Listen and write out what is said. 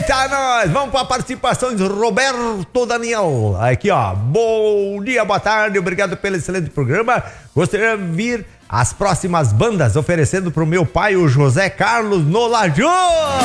Eita, nós! Vamos para a participação de Roberto Daniel. Aqui, ó. Bom dia, boa tarde, obrigado pelo excelente programa. Gostaria de vir as próximas bandas oferecendo pro meu pai, o José Carlos, no Lajô.